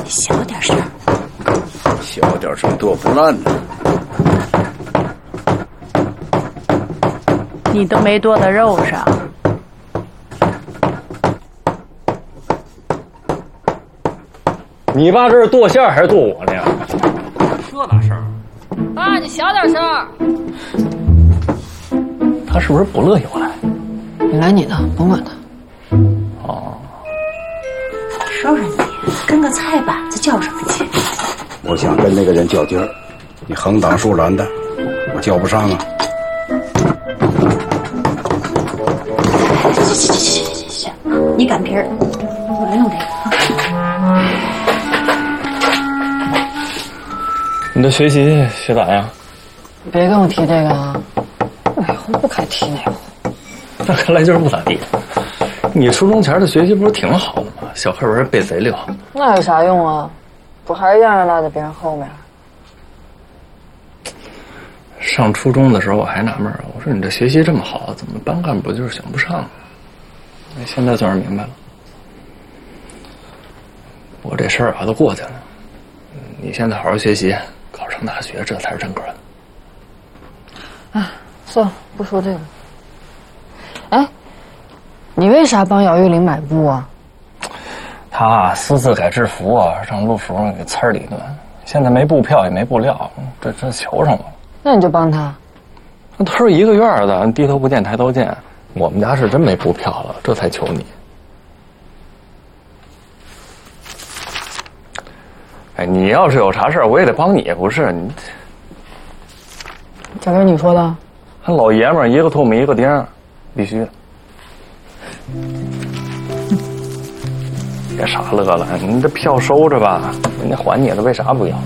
小点声。 小点声剁不烂呢。 你都没剁到肉上。 你爸这是剁馅还是剁我呢呀？这哪事儿？ 爸，你小点声。 他是不是不乐意我来？ 你来你的，甭管他。 哦， 说说你跟个菜板子较什么劲？ 我想跟那个人较劲儿，你横挡竖拦的，我较不上啊。 行，你擀皮儿，我来用这个。 你的学习学咋样？ 别跟我提这个啊！我以后不该提那个。 那看来就是不咋地。你初中前的学习不是挺好的吗？小课文背贼溜。 那有啥用啊？不还是样样落在别人后面？ 上初中的时候我还纳闷啊，我说你这学习这么好，怎么班干部就是选不上呢？现在算是明白了。我这事儿啊都过去了，你现在好好学习，考上大学，这才是正格的。 哎，算了，不说这个。哎，你为啥帮姚玉玲买布啊？ 他私自改制服啊，让陆叔给呲儿了一顿。现在没布票也没布料，这求上我了。 那你就帮他。 那都是一个院的，低头不见抬头见。我们家是真没布票了，这才求你。哎，你要是有啥事儿，我也得帮你，不是你。 贾哥，你说的？ 他老爷们儿一个唾沫一个钉，必须。别傻乐了，你这票收着吧，人家还你了，为啥不要？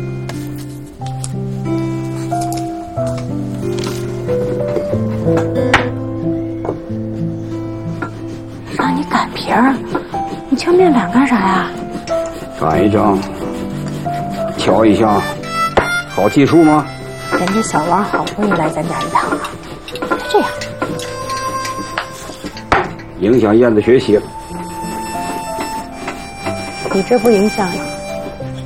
让你擀皮儿，你敲面板干啥呀？ 擀一张，敲一下，好技术吗？ 人家小王好不容易来咱家一趟啊，别这样， 影响燕子学习了。 你这不影响了。